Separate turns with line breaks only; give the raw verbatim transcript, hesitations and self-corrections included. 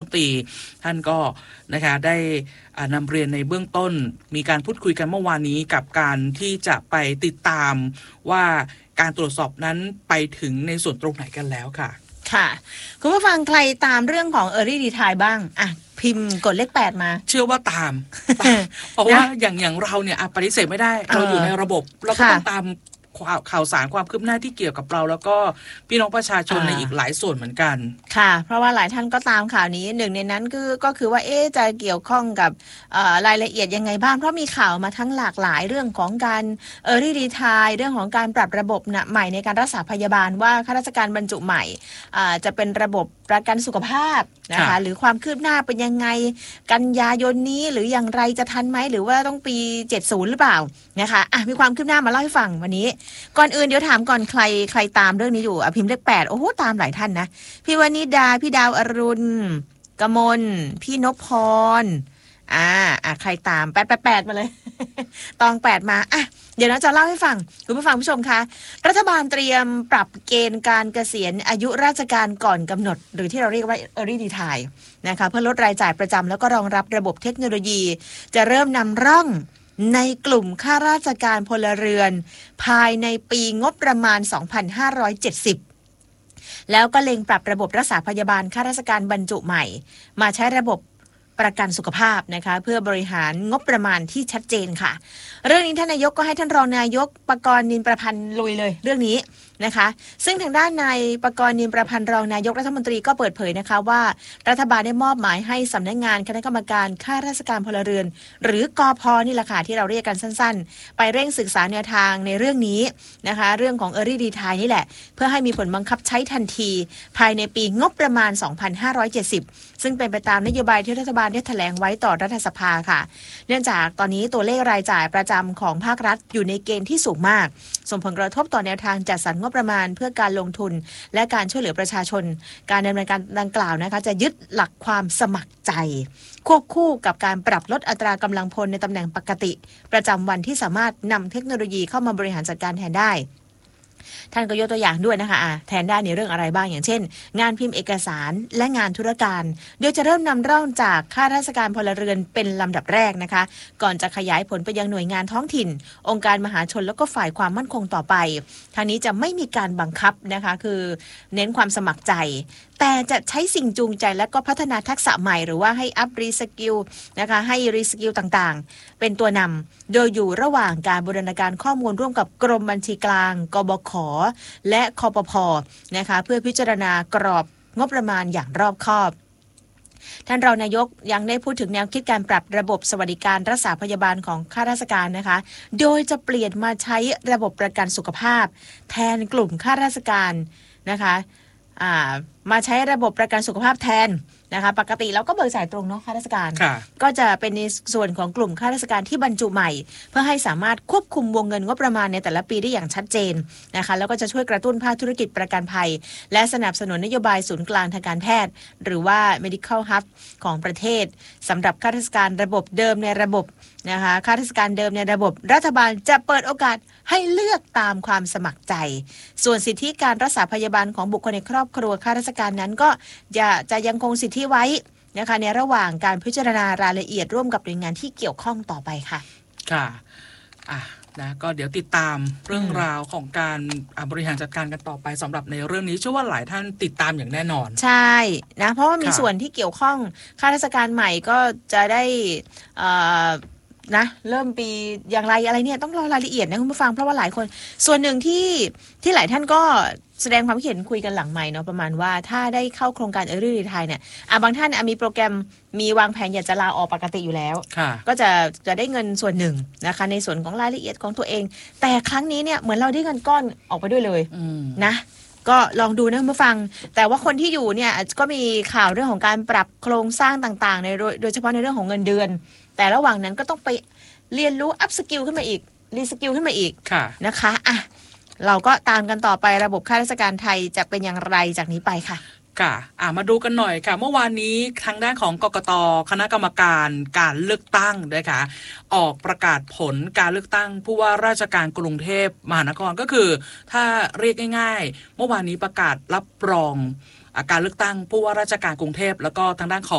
ตรีท่านก็นะคะได้นำเรียนในเบื้องต้นมีการพูดคุยกันเมื่อวานนี้กับการที่จะไปติดตามว่าการตรวจสอบนั้นไปถึงในส่วนตรงไหนกันแล้วค่ะ
ค่ะคุณผู้ฟังใครตามเรื่องของ Early Retire บ้างอ่ะพิมพ์กดเลขแปดมา
เชื่อว่าตาม เพราะว่าอย่างอย่างเราเนี่ยปฏิเสธไม่ได้เราอยู่ในระบบเราก็ต้องตามข่าวสารความคืบหน้าที่เกี่ยวกับเราแล้วก็พี่น้องประชาชนในอีกหลายส่วนเหมือนกัน
ค่ะเพราะว่าหลายท่านก็ตามข่าวนี้หนึ่งในนั้นคือก็คือว่าเอ๊ะจะเกี่ยวข้องกับรายละเอียดยังไงบ้างเพราะมีข่าวมาทั้งหลากหลายเรื่องของการ Early Retire เรื่องของการปรับระบบใหม่ในการรักษาพยาบาลว่าข้าราชการบรรจุใหม่จะเป็นระบบประกันสุขภาพนะคะหรือความคืบหน้าเป็นยังไงกันยายนนี้หรืออย่างไรจะทันไหมหรือว่าต้องปีเจ็ดสิบหรือเปล่านะคะอ่ะมีความคืบหน้ามาเล่าให้ฟังวันนี้ก่อนอื่นเดี๋ยวถามก่อนใครใครตามเรื่องนี้อยู่อ่ะพิมพ์เลขแปดโอ้โหตามหลายท่านนะพี่วนิดาพี่ดาวอรุณกมลพี่นพพรอ่าอ่ะใครตามแปดแปดแปดมาเลย ตองแปดมาอ่ะเดี๋ยวนะจะเล่าให้ฟังคุณผู้ฟังผู้ชมคะรัฐบาลเตรียมปรับเกณฑ์การเกษียณอายุราชการก่อนกำหนดหรือที่เราเรียกว่า Early Retire นะคะเพื่อลดรายจ่ายประจำแล้วก็รองรับระบบเทคโนโลยีจะเริ่มนำร่องในกลุ่มข้าราชการพลเรือนภายในปีงบประมาณสองพันห้าร้อยเจ็ดสิบแล้วก็เล็งปรับระบบรักษาพยาบาลข้าราชการบรรจุใหม่มาใช้ระบบประกันสุขภาพนะคะเพื่อบริหารงบประมาณที่ชัดเจนค่ะเรื่องนี้ท่านนายกก็ให้ท่านรองนายกปกรณ์นินประพันธ์ลุยเลยเรื่องนี้นะคะซึ่งทางด้านนายปกรณ์นินประพันธ์รองนายกรัฐมนตรีก็เปิดเผยนะคะว่ารัฐบาลได้มอบหมายให้สำนักงานคณะกรรมการข้าราชการพลเรือนหรือกพ.นี่แหละค่ะที่เราเรียกกันสั้นๆไปเร่งศึกษาแนวทางในเรื่องนี้นะคะเรื่องของ Early Retire นี่แหละเพื่อให้มีผลบังคับใช้ทันทีภายในปีงบประมาณสองพันห้าร้อยเจ็ดสิบซึ่งเป็นไปตามนโยบายที่รัฐบาลได้แถลงไว้ต่อรัฐสภาค่ะเนื่องจากตอนนี้ตัวเลขรายจ่ายประจำของภาครัฐอยู่ในเกณฑ์ที่สูงมากส่งผลกระทบต่อแนวทางจัดสรรงบประมาณเพื่อการลงทุนและการช่วยเหลือประชาชนการดำเนินการดังกล่าวนะคะจะยึดหลักความสมัครใจควบคู่กับการปรับลดอัตรากำลังพลในตำแหน่งปกติประจำวันที่สามารถนำเทคโนโลยีเข้ามาบริหารจัดการแทนได้ท่านก็ยกตัวอย่างด้วยนะคะะแทนได้ในเรื่องอะไรบ้างอย่างเช่นงานพิมพ์เอกสารและงานธุรการโดยจะเริ่มนำร่องจากข้าราชการพลเรือนเป็นลำดับแรกนะคะก่อนจะขยายผลไปยังหน่วยงานท้องถิ่นองค์การมหาชนแล้วก็ฝ่ายความมั่นคงต่อไปทางนี้จะไม่มีการบังคับนะคะคือเน้นความสมัครใจแต่จะใช้สิ่งจูงใจและก็พัฒนาทักษะใหม่หรือว่าให้อัพรีสกิลนะคะให้รีสกิลต่างๆเป็นตัวนำโดยอยู่ระหว่างการบูรณาการข้อมูลร่วมกับกรมบัญชีกลางกบข.และคปภ.นะคะเพื่อพิจารณากรอบงบประมาณอย่างรอบคอบท่านรองนายกยังได้พูดถึงแนวคิดการปรับระบบสวัสดิการรักษาพยาบาลของข้าราชการนะคะโดยจะเปลี่ยนมาใช้ระบบประกันสุขภาพแทนกลุ่มข้าราชการนะคะมาใช้ระบบประกันสุขภาพแทนนะคะปกติเราก็เบิกจ่ายตรงเนาะข้าราชการก็จะเป็นในส่วนของกลุ่มข้าราชการที่บรรจุใหม่เพื่อให้สามารถควบคุมวงเงินงบประมาณในแต่ละปีได้อย่างชัดเจนนะคะแล้วก็จะช่วยกระตุ้นภาคธุรกิจประกันภัยและสนับสนุนนโยบายศูนย์กลางทางการแพทย์หรือว่า medical hub ของประเทศสำหรับข้าราชการระบบเดิมในระบบนะคะข้าราชการเดิมในระบบรัฐบาลจะเปิดโอกาสให้เลือกตามความสมัครใจส่วนสิทธิการรักษาพยาบาลของบุคคลในครอบครัวข้าราชการนั้นก็จะจะยังคงสิทธิไว้นะคะในระหว่างการพิจารณารายละเอียดร่วมกับหน่วยงานที่เกี่ยวข้องต่อไปค่ะ
ค่ะอ่ะนะก็เดี๋ยวติดตามเรื่องราวของการบริหารจัดการกันต่อไปสำหรับในเรื่องนี้เชื่อว่าหลายท่านติดตามอย่างแน่นอน
ใช่นะเพราะว่ามีส่วนที่เกี่ยวข้องข้าราชการใหม่ก็จะได้นะเริ่มปีอย่างไรอะไรเนี่ยต้องรอรายละเอียดนะคุณผู้ฟังเพราะว่าหลายคนส่วนหนึ่งที่ที่หลายท่านก็แสดงความคิดเห็นคุยกันหลังไมค์เนาะประมาณว่าถ้าได้เข้าโครงการ Early Retire เนี่ยอ่ะบางท่านมีโปรแกรมมีวางแผนอยากจะลาออกปกติอยู่แล้วก็จะจะได้เงินส่วนหนึ่งนะคะในส่วนของรายละเอียดของตัวเองแต่ครั้งนี้เนี่ยเหมือนเราได้เงินก้อนออกไปด้วยเลยนะก็ลองดูนะคุณผู้ฟังแต่ว่าคนที่อยู่เนี่ยก็มีข่าวเรื่องของการปรับโครงสร้างต่างๆในโดยเฉพาะในเรื่องของเงินเดือนแต่ระหว่างนั้นก็ต้องไปเรียนรู้อัพสกิลขึ้นมาอีกรีสกิลขึ้นมาอีกนะคะอ่ะเราก็ตามกันต่อไประบบข้าราชการไทยจะเป็นอย่างไรจากนี้ไปค่ะ
ค่ะอ่ะมาดูกันหน่อยค่ะเมื่อวานนี้ทางด้านของกกต.คณะกรรมการการเลือกตั้งนะคะออกประกาศผลการเลือกตั้งผู้ว่าราชการกรุงเทพมหานครก็คือถ้าเรียกง่ายๆเมื่อวานนี้ประกาศรับรองการเลือกตั้งผู้ว่าราชการกรุงเทพแล้วก็ทางด้านของ